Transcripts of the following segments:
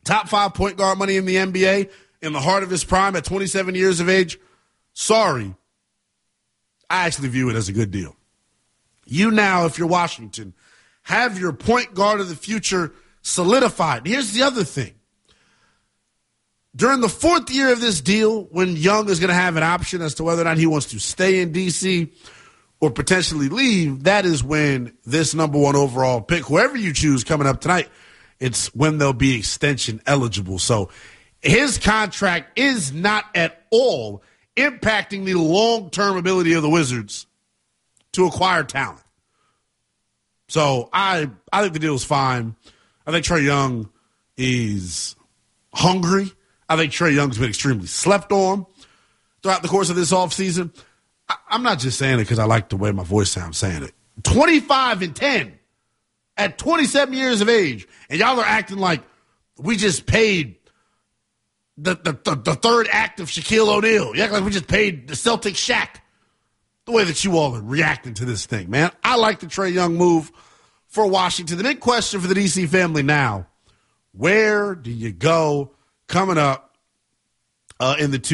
top 5 point guard money in the NBA in the heart of his prime at 27 years of age, sorry, I actually view it as a good deal. You now, if you're Washington, have your point guard of the future solidified. And here's the other thing. During the 4th year of this deal, when Young is going to have an option as to whether or not he wants to stay in D.C. or potentially leave, that is when this number 1 overall pick, whoever you choose coming up tonight, it's when they'll be extension eligible. So his contract is not at all impacting the long-term ability of the Wizards to acquire talent. So I think the deal is fine. I think Trae Young is hungry. I think Trae Young's been extremely slept on throughout the course of this offseason. I'm not just saying it because I like the way my voice sounds saying it. 25-10 at 27 years of age, and y'all are acting like we just paid the third act of Shaquille O'Neal. You act like we just paid the Celtics Shaq. The way that you all are reacting to this thing, man. I like the Trae Young move for Washington. The big question for the D.C. family now, where do you go coming up in the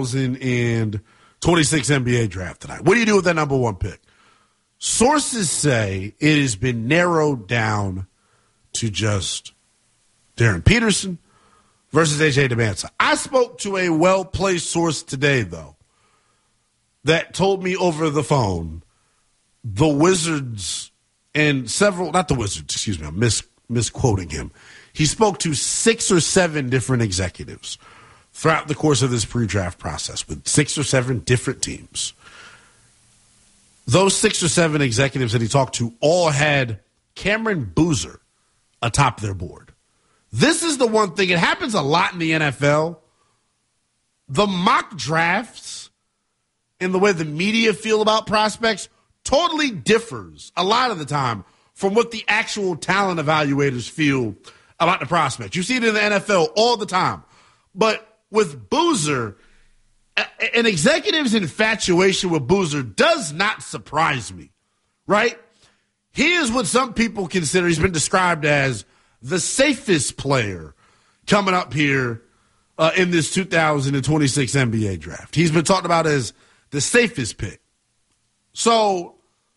2026 NBA draft tonight? What do you do with that number 1 pick? Sources say it has been narrowed down to just Darren Peterson versus A.J. Demancia. I spoke to a well-placed source today, though, that told me over the phone the Wizards and several, not the Wizards, excuse me, I'm misquoting him. He spoke to 6 or 7 different executives throughout the course of this pre-draft process with 6 or 7 different teams. Those 6 or 7 executives that he talked to all had Cameron Boozer atop their board. This is the one thing, it happens a lot in the NFL. The mock drafts and the way the media feel about prospects totally differs a lot of the time from what the actual talent evaluators feel about the prospect. You see it in the NFL all the time. But with Boozer, an executive's infatuation with Boozer does not surprise me, right? He is what some people consider, he's been described as the safest player coming up here in this 2026 NBA draft. He's been talked about as the safest pick. So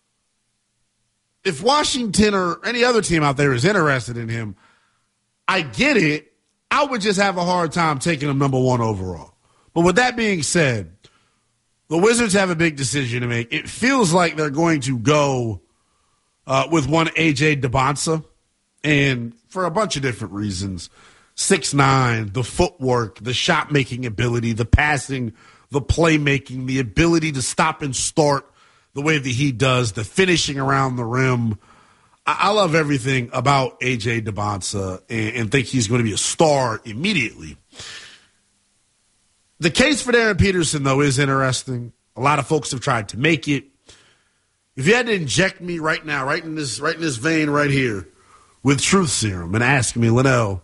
if Washington or any other team out there is interested in him, I get it. I would just have a hard time taking him number 1 overall. But with that being said, the Wizards have a big decision to make. It feels like they're going to go with one A.J. Demancia, and for a bunch of different reasons. 6'9", the footwork, the shot-making ability, the passing, the playmaking, the ability to stop and start the way that he does, the finishing around the rim. I love everything about A.J. Demancia and think he's going to be a star immediately. The case for Darren Peterson, though, is interesting. A lot of folks have tried to make it. If you had to inject me right now, right in this vein right here, with truth serum and ask me, Linnell,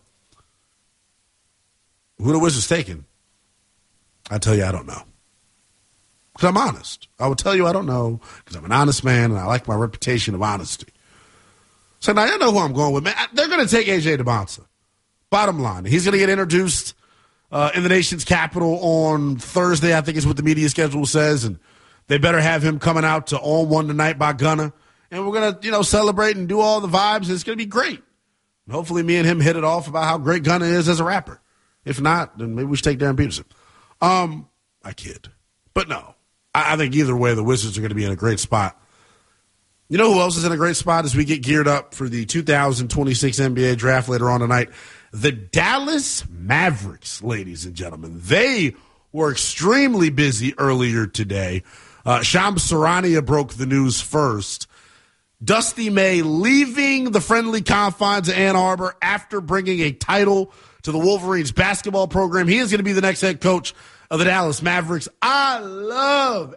who the Wizards taking? I tell you I don't know. Because I'm honest. I will tell you I don't know because I'm an honest man and I like my reputation of honesty. So now you know who I'm going with, man. They're going to take A.J. Demancia. Bottom line. He's going to get introduced in the nation's capital on Thursday, I think is what the media schedule says. And they better have him coming out to On One Tonight by Gunna. And we're going to, celebrate and do all the vibes. It's going to be great. And hopefully me and him hit it off about how great Gunna is as a rapper. If not, then maybe we should take Darren Peterson. I kid. But no. I think either way, the Wizards are going to be in a great spot. You know who else is in a great spot as we get geared up for the 2026 NBA draft later on tonight? The Dallas Mavericks, ladies and gentlemen. They were extremely busy earlier today. Shams Charania broke the news first. Dusty May leaving the friendly confines of Ann Arbor after bringing a title to the Wolverines basketball program. He is going to be the next head coach of the Dallas Mavericks. I love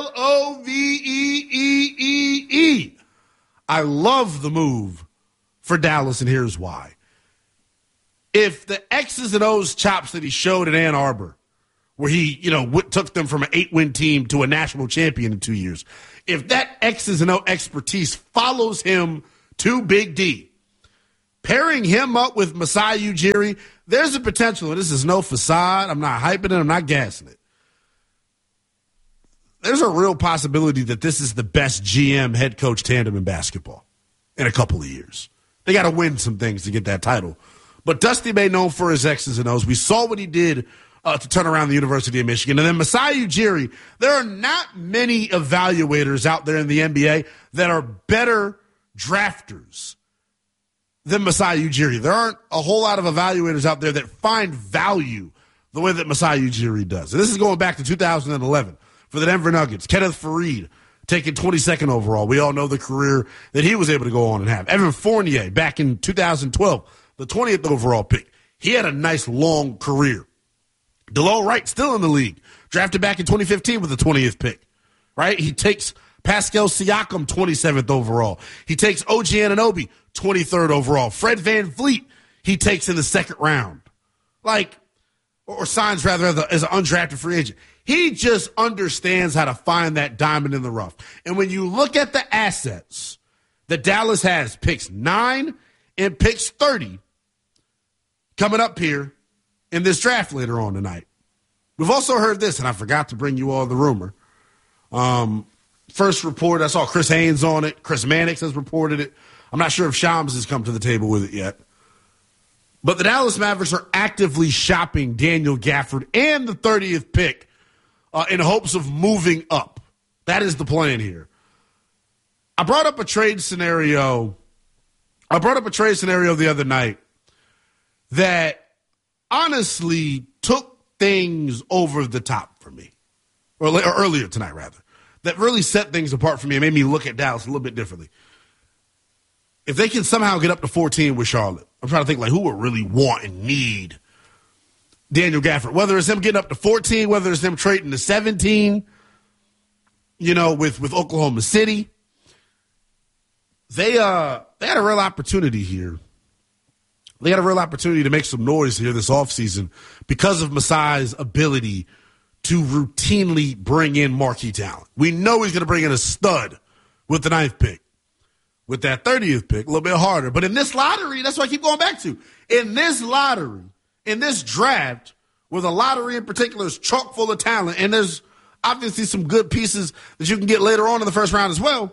Loveee. I love the move for Dallas, and here's why. If the X's and O's chops that he showed in Ann Arbor, where he, took them from an 8-win team to a national champion in 2 years, if that X's and O expertise follows him to Big D, Pairing him up with Masai Ujiri, there's a potential, and this is no facade. I'm not hyping it. I'm not gassing it. There's a real possibility that this is the best GM head coach tandem in basketball in a couple of years. They got to win some things to get that title. But Dusty May, known for his X's and O's. We saw what he did to turn around the University of Michigan. And then Masai Ujiri, there are not many evaluators out there in the NBA that are better drafters than Masai Ujiri. There aren't a whole lot of evaluators out there that find value the way that Masai Ujiri does. And this is going back to 2011 for the Denver Nuggets. Kenneth Faried taken 22nd overall. We all know the career that he was able to go on and have. Evan Fournier back in 2012, the 20th overall pick. He had a nice long career. Delon Wright still in the league, drafted back in 2015 with the 20th pick, right? He takes Pascal Siakam 27th overall. He takes OG Anunoby 23rd overall. Fred VanVleet he takes in the second round, or signs rather as an undrafted free agent. He just understands how to find that diamond in the rough. And when you look at the assets that Dallas has, picks 9 and picks 30 coming up here in this draft later on tonight. We've also heard this, and I forgot to bring you all the rumor. First report, I saw Chris Haynes on it. Chris Mannix has reported it. I'm not sure if Shams has come to the table with it yet. But the Dallas Mavericks are actively shopping Daniel Gafford and the 30th pick in hopes of moving up. That is the plan here. I brought up a trade scenario the other night that honestly took things over the top for me, or earlier tonight, rather, that really set things apart for me and made me look at Dallas a little bit differently. If they can somehow get up to 14 with Charlotte, I'm trying to think who would really want and need Daniel Gafford, whether it's him getting up to 14, whether it's them trading to 17, with Oklahoma City. They had a real opportunity here. They had a real opportunity to make some noise here this offseason because of Masai's ability to routinely bring in marquee talent. We know he's going to bring in a stud with the 9th pick. With that 30th pick, a little bit harder. But in this lottery, that's what I keep going back to. In this lottery, in this draft, where the lottery in particular is chock full of talent, and there's obviously some good pieces that you can get later on in the first round as well,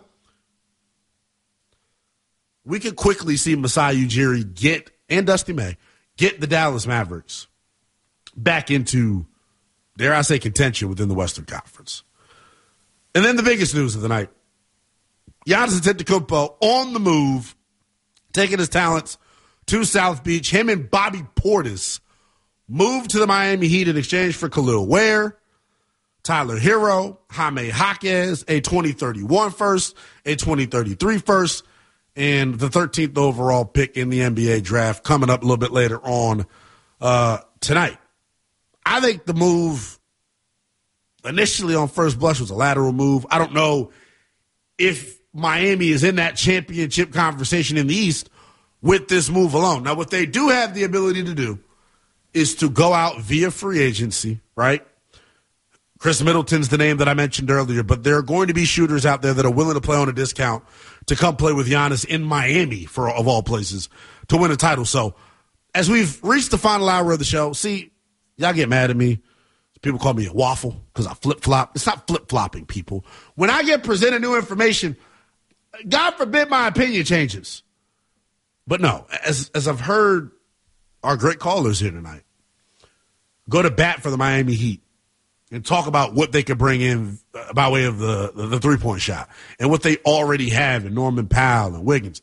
we could quickly see Masai Ujiri and Dusty May get the Dallas Mavericks back into, dare I say, contention within the Western Conference. And then the biggest news of the night. Giannis Antetokounmpo on the move, taking his talents to South Beach. Him and Bobby Portis moved to the Miami Heat in exchange for Khalil Ware, Tyler Hero, Jaime Jaquez, a 2031 first, a 2033 first, and the 13th overall pick in the NBA draft coming up a little bit later on tonight. I think the move initially on first blush was a lateral move. I don't know if Miami is in that championship conversation in the East with this move alone. Now, what they do have the ability to do is to go out via free agency, right? Chris Middleton's the name that I mentioned earlier, but there are going to be shooters out there that are willing to play on a discount to come play with Giannis in Miami, of all places, to win a title. So as we've reached the final hour of the show, see, y'all get mad at me. People call me a waffle because I flip-flop. It's not flip-flopping, people. When I get presented new information, God forbid my opinion changes. But no, as I've heard our great callers here tonight go to bat for the Miami Heat and talk about what they could bring in by way of the three-point shot and what they already have in Norman Powell and Wiggins,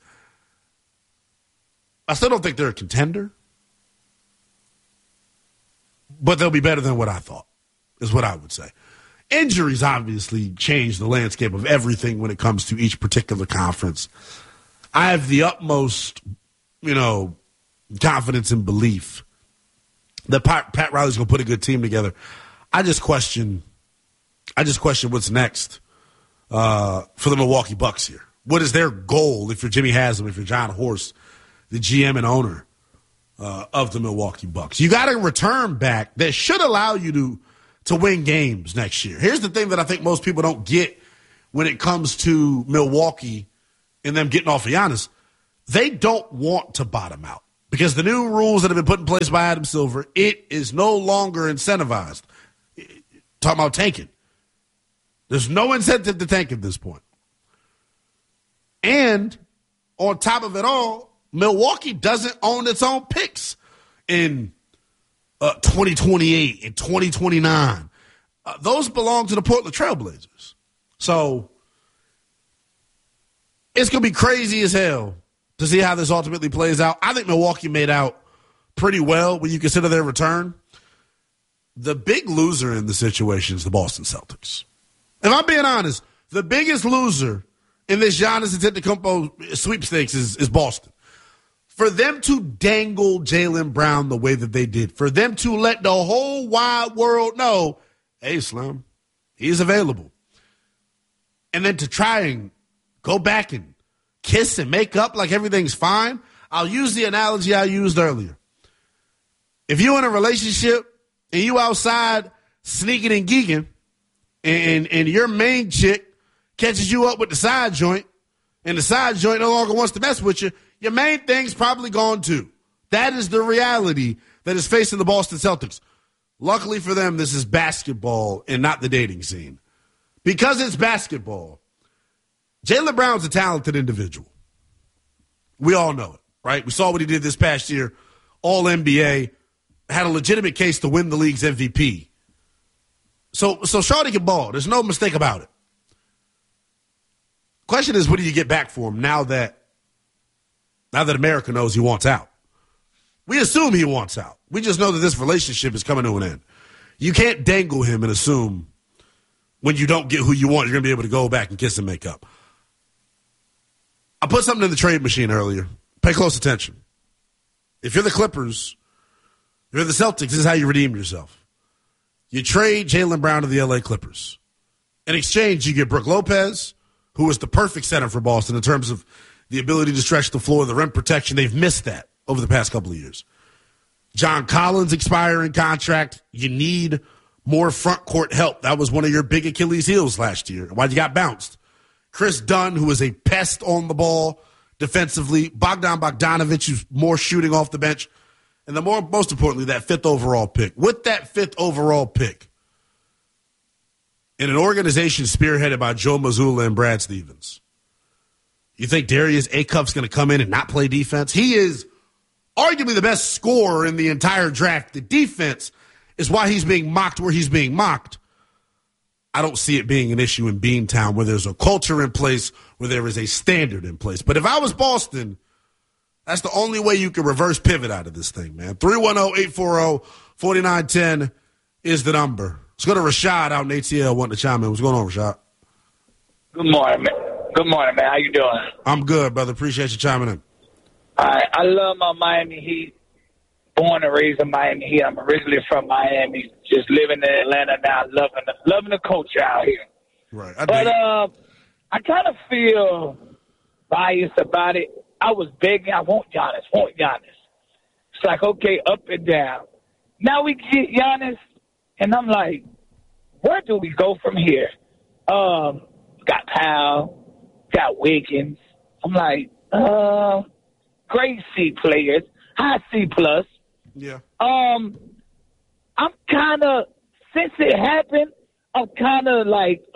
I still don't think they're a contender, but they'll be better than what I thought, is what I would say. Injuries obviously change the landscape of everything when it comes to each particular conference. I have the utmost, confidence and belief that Pat Riley's going to put a good team together. I just question what's next for the Milwaukee Bucks here. What is their goal if you're Jimmy Haslam, if you're John Horst, the GM and owner of the Milwaukee Bucks? You got a return back that should allow you to win games next year. Here's the thing that I think most people don't get when it comes to Milwaukee and them getting off of Giannis. they don't want to bottom out because the new rules that have been put in place by Adam Silver, it is no longer incentivized. Talking about tanking. There's no incentive to tank at this point. And on top of it all, Milwaukee doesn't own its own picks in 2028 and 2029. Those belong to the Portland Trailblazers. So it's going to be crazy as hell to see how this ultimately plays out. I think Milwaukee made out pretty well when you consider their return. The big loser in the situation is the Boston Celtics. If I'm being honest, the biggest loser in this Giannis Antetokounmpo sweepstakes is Boston. For them to dangle Jaylen Brown the way that they did, for them to let the whole wide world know, hey, Slim, he's available. And then to try and go back and kiss and make up like everything's fine. I'll use the analogy I used earlier. If you're in a relationship and you outside sneaking and geeking and your main chick catches you up with the side joint and the side joint no longer wants to mess with you, your main thing's probably gone too. That is the reality that is facing the Boston Celtics. Luckily for them, this is basketball and not the dating scene. Because it's basketball, Jaylen Brown's a talented individual. We all know it, right? We saw what he did this past year, All-NBA, had a legitimate case to win the league's MVP. So Shawty can ball. There's no mistake about it. Question is, what do you get back for him now that America knows he wants out? We assume he wants out. We just know that this relationship is coming to an end. You can't dangle him and assume when you don't get who you want, you're going to be able to go back and kiss and make up. I put something in the trade machine earlier. Pay close attention. If you're the Clippers, if you're the Celtics, this is how you redeem yourself. You trade Jaylen Brown to the LA Clippers. In exchange, you get Brook Lopez, who is the perfect center for Boston in terms of the ability to stretch the floor, the rim protection. They've missed that over the past couple of years. John Collins expiring contract. You need more front court help. That was one of your big Achilles heels last year. Why you got bounced? Chris Dunn, who is a pest on the ball defensively. Bogdan Bogdanovic, who's more shooting off the bench. And most importantly, that 5th overall pick. With that 5th overall pick, in an organization spearheaded by Joe Mazzulla and Brad Stevens, you think Darius Acuff's going to come in and not play defense? He is arguably the best scorer in the entire draft. The defense is why he's being mocked where he's being mocked. I don't see it being an issue in Beantown where there's a culture in place, where there is a standard in place. But if I was Boston, that's the only way you can reverse pivot out of this thing, man. 310-840-4910 is the number. Let's go to Rashad out in ATL wanting to chime in. What's going on, Rashad? Good morning, man. Good morning, man. How you doing? I'm good, brother. Appreciate you chiming in. I love my Miami Heat. Born and raised in Miami Heat. I'm originally from Miami. Just living in Atlanta now. Loving the culture out here. Right. I kind of feel biased about it. I was begging, I want Giannis. It's like, okay, up and down. Now we get Giannis, and I'm like, where do we go from here? Got Powell, got Wiggins. I'm like, great C players, high C plus. Yeah. I'm kind of, since it happened, I'm kind of like,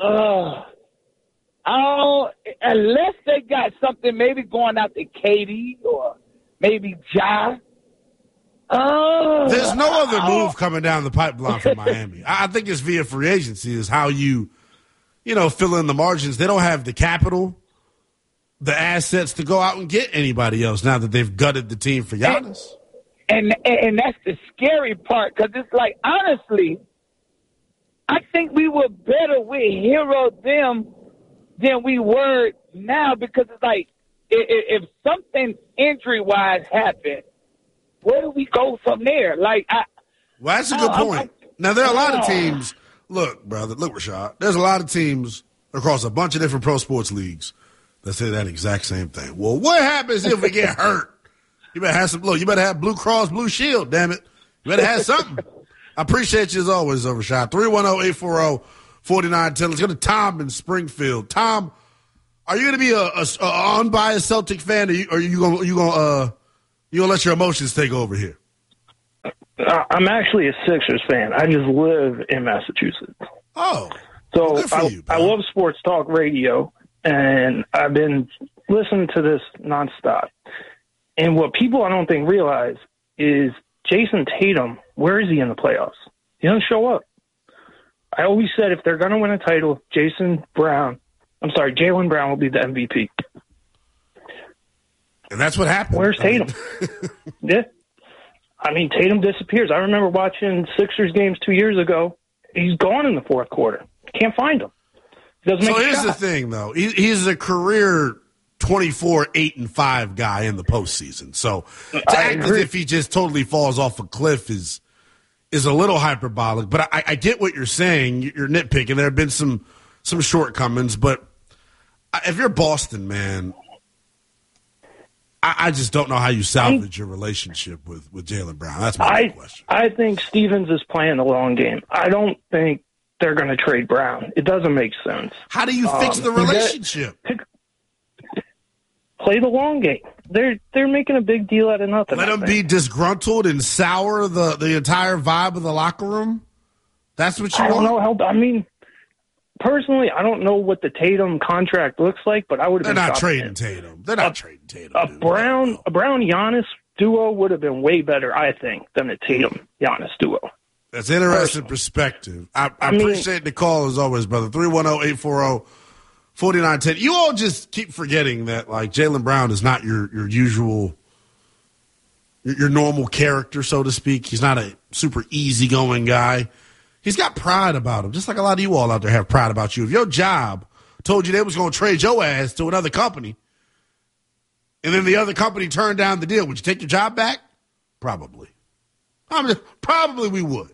unless they got something maybe going out to Katie or maybe Ja. There's no other move coming down the pipeline for Miami. I think it's via free agency is how you fill in the margins. They don't have the capital, the assets to go out and get anybody else now that they've gutted the team for Giannis. And that's the scary part, because it's like, honestly, I think we were better with Hero them than we were now, because it's like, if something injury-wise happened, where do we go from there? Well, that's a good point. Now, there are a lot of teams. Look, brother, Rashad. There's a lot of teams across a bunch of different pro sports leagues that say that exact same thing. Well, what happens if we get hurt? You better have you better have Blue Cross Blue Shield, damn it. You better have something. I appreciate you as always, Rashad. 310-840-4910. Let's go to Tom in Springfield. Tom, Are you going to be a unbiased Celtic fan, or are you gonna let your emotions take over here? I'm actually a Sixers fan. I just live in Massachusetts. Oh, so I love sports talk radio, and I've been listening to this nonstop. And what people I don't think realize is Jason Tatum. Where is he in the playoffs? He doesn't show up. I always said if they're going to win a title, Jaylen Brown will be the MVP. And that's what happened. Where's Tatum? Yeah. I mean, Tatum disappears. I remember watching Sixers games 2 years ago. He's gone in the fourth quarter. Can't find him. He doesn't make a shot. So here's the thing, though. He's a career 24-8-5 guy in the postseason. So to act as if he just totally falls off a cliff is a little hyperbolic. But I get what you're saying. You're nitpicking. There have been some shortcomings. But if you're Boston, man, I just don't know how you salvage your relationship with Jaylen Brown. That's my question. I think Stevens is playing the long game. I don't think they're going to trade Brown. It doesn't make sense. How do you fix the relationship? Play the long game. They're making a big deal out of nothing. Let him be disgruntled and sour the entire vibe of the locker room? That's what you want? I don't know. I mean, personally, I don't know what the Tatum contract looks like, but I would have been They're not trading Tatum. They're not trading Tatum. A Brown-Giannis duo would have been way better, I think, than a Tatum-Giannis duo. That's interesting perspective. I appreciate the call as always, brother. 310-840-4910. You all just keep forgetting that, like, Jaylen Brown is not your usual, your normal character, so to speak. He's not a super easygoing guy. He's got pride about him, just like a lot of you all out there have pride about you. If your job told you they was going to trade your ass to another company, and then the other company turned down the deal, would you take your job back? Probably. Probably we would.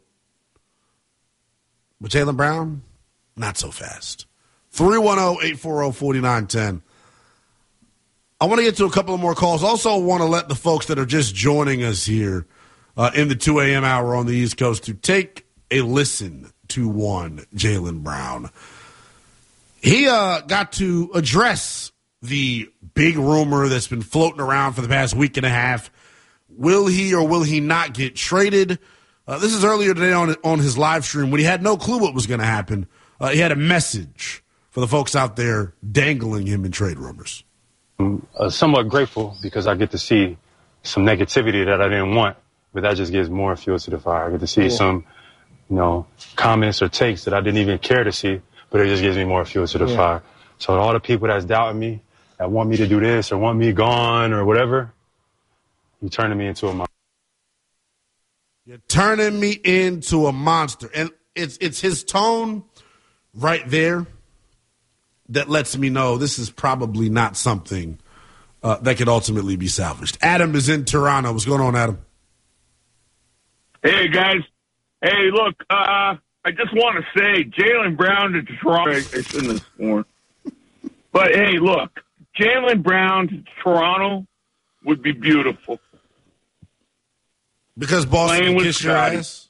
But Jaylen Brown, not so fast. 310-840-4910. I want to get to a couple of more calls. Also want to let the folks that are just joining us here in the 2 a.m. hour on the East Coast to take a listen to one Jaylen Brown. He got to address the big rumor that's been floating around for the past week and a half. Will he or will he not get traded? This is earlier today on his live stream when he had no clue what was going to happen. He had a message for the folks out there dangling him in trade rumors. I'm somewhat grateful because I get to see some negativity that I didn't want, but that just gives more fuel to the fire. I get to see some, comments or takes that I didn't even care to see, but it just gives me more fuel to the fire. So all the people that's doubting me, that want me to do this or want me gone or whatever, you're turning me into a monster. You're turning me into a monster. And it's his tone right there that lets me know this is probably not something that could ultimately be salvaged. Adam is in Toronto. What's going on, Adam? Hey, guys. Hey, look, I just want to say Jaylen Brown to Toronto. I shouldn't have sworn. But, hey, look, Jaylen Brown to Toronto would be beautiful. Because Boston kiss your ass?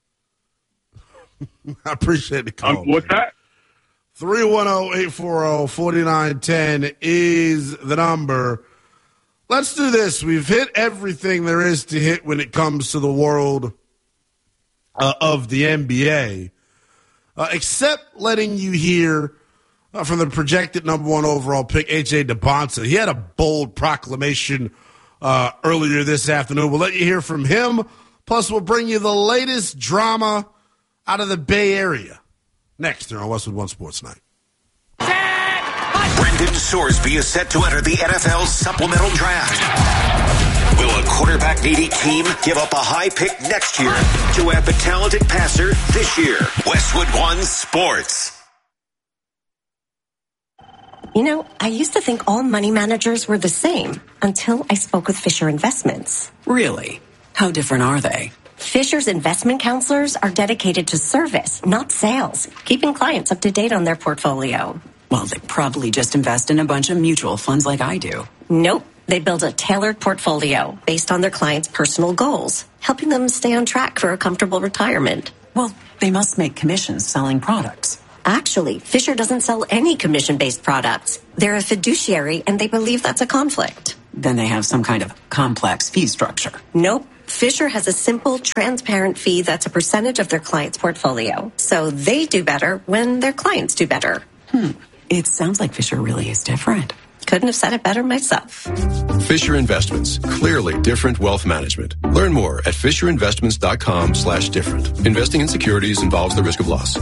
I appreciate the call. What's that? 310-840-4910 is the number. Let's do this. We've hit everything there is to hit when it comes to the world of the NBA, except letting you hear from the projected number one overall pick, A.J. DeBonta. He had a bold proclamation earlier this afternoon. We'll let you hear from him. Plus, we'll bring you the latest drama out of the Bay Area next here on Westwood One Sports Night. Brendan Sorsby is set to enter the NFL supplemental draft. Will a quarterback-needy team give up a high pick next year to have a talented passer this year? Westwood One Sports. You know, I used to think all money managers were the same until I spoke with Fisher Investments. Really? How different are they? Fisher's investment counselors are dedicated to service, not sales, keeping clients up to date on their portfolio. Well, they probably just invest in a bunch of mutual funds like I do. Nope. They build a tailored portfolio based on their clients' personal goals, helping them stay on track for a comfortable retirement. Well, they must make commissions selling products. Actually, Fisher doesn't sell any commission-based products. They're a fiduciary, and they believe that's a conflict. Then they have some kind of complex fee structure. Nope. Fisher has a simple, transparent fee that's a percentage of their client's portfolio. So they do better when their clients do better. It sounds like Fisher really is different. Couldn't have said it better myself. Fisher Investments. Clearly different wealth management. Learn more at FisherInvestments.com/different. Investing in securities involves the risk of loss.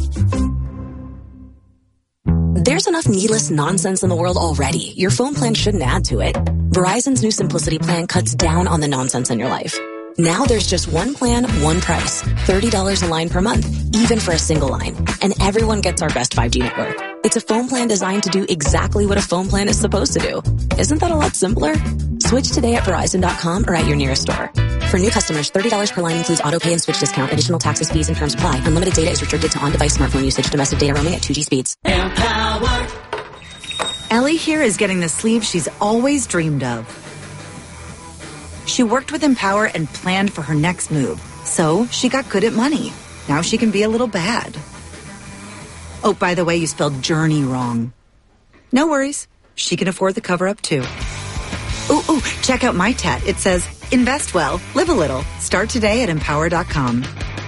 There's enough needless nonsense in the world already. Your phone plan shouldn't add to it. Verizon's new Simplicity plan cuts down on the nonsense in your life. Now there's just one plan, one price. $30 a line per month, even for a single line. And everyone gets our best 5G network. It's a phone plan designed to do exactly what a phone plan is supposed to do. Isn't that a lot simpler? Switch today at Verizon.com or at your nearest store. For new customers, $30 per line includes auto pay and switch discount. Additional taxes, fees, and terms apply. Unlimited data is restricted to on-device smartphone usage. Domestic data roaming at 2G speeds. Empower. Ellie here is getting the sleeve she's always dreamed of. She worked with Empower and planned for her next move. So she got good at money. Now she can be a little bad. Oh, by the way, you spelled journey wrong. No worries. She can afford the cover-up, too. Ooh, check out my tat. It says, invest well, live a little. Start today at Empower.com.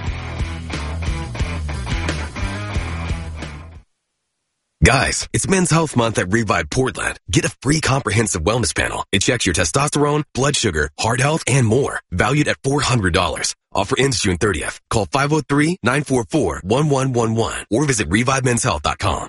Guys, it's Men's Health Month at Revive Portland. Get a free comprehensive wellness panel. It checks your testosterone, blood sugar, heart health, and more. Valued at $400. Offer ends June 30th. Call 503-944-1111 or visit ReviveMen'sHealth.com.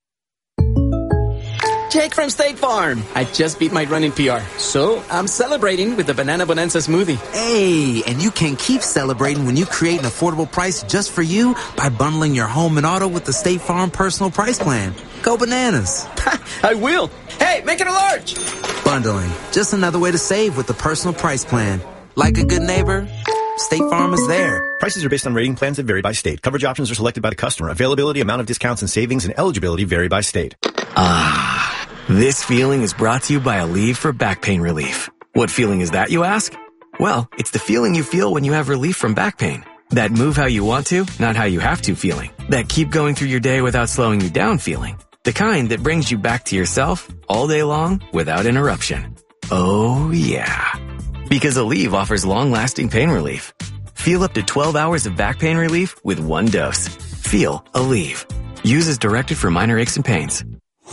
Jake from State Farm. I just beat my running PR, so I'm celebrating with the Banana Bonanza smoothie. Hey, and you can keep celebrating when you create an affordable price just for you by bundling your home and auto with the State Farm Personal Price Plan. Go bananas. I will. Hey, make it a large. Bundling, just another way to save with the Personal Price Plan. Like a good neighbor, State Farm is there. Prices are based on rating plans that vary by state. Coverage options are selected by the customer. Availability, amount of discounts and savings, and eligibility vary by state. This feeling is brought to you by Aleve for back pain relief. What feeling is that, you ask? Well, it's the feeling you feel when you have relief from back pain. That move how you want to, not how you have to feeling. That keep going through your day without slowing you down feeling. The kind that brings you back to yourself all day long without interruption. Oh, yeah. Because Aleve offers long-lasting pain relief. Feel up to 12 hours of back pain relief with one dose. Feel Aleve. Use as directed for minor aches and pains.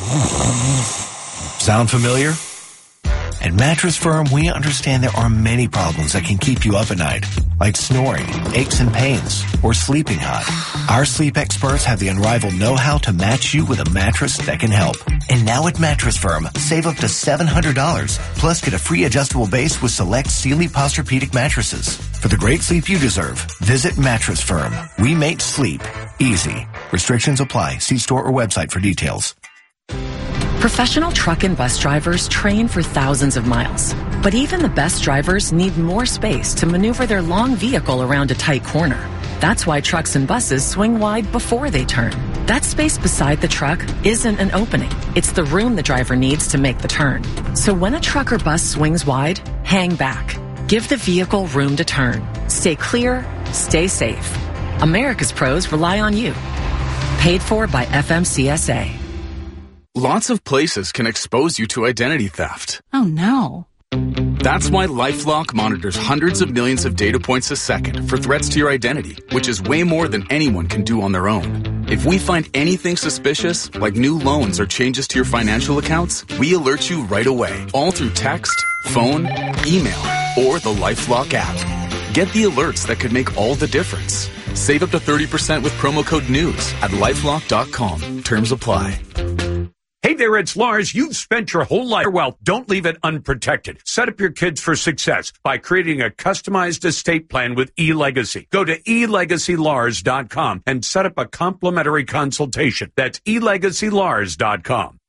Sound familiar? At Mattress Firm, we understand there are many problems that can keep you up at night, like snoring, aches and pains, or sleeping hot. Our sleep experts have the unrivaled know-how to match you with a mattress that can help. And now at Mattress Firm, save up to $700, plus get a free adjustable base with select Sealy Posturepedic mattresses. For the great sleep you deserve, visit Mattress Firm. We make sleep easy. Restrictions apply. See store or website for details. Professional truck and bus drivers train for thousands of miles. But even the best drivers need more space to maneuver their long vehicle around a tight corner. That's why trucks and buses swing wide before they turn. That space beside the truck isn't an opening. It's the room the driver needs to make the turn. So when a truck or bus swings wide, hang back. Give the vehicle room to turn. Stay clear, stay safe. America's pros rely on you. Paid for by FMCSA. Lots of places can expose you to identity theft. Oh, no. That's why LifeLock monitors hundreds of millions of data points a second for threats to your identity, which is way more than anyone can do on their own. If we find anything suspicious, like new loans or changes to your financial accounts, we alert you right away, all through text, phone, email, or the LifeLock app. Get the alerts that could make all the difference. Save up to 30% with promo code NEWS at LifeLock.com. Terms apply. Hey there, it's Lars. You've spent your whole life. Well, don't leave it unprotected. Set up your kids for success by creating a customized estate plan with eLegacy. Go to elegacylars.com and set up a complimentary consultation. That's elegacylars.com.